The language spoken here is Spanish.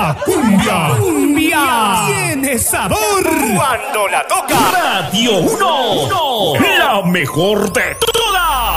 La cumbia. ¡Cumbia! Tiene sabor. Cuando la toca Radio 1, la mejor de todas.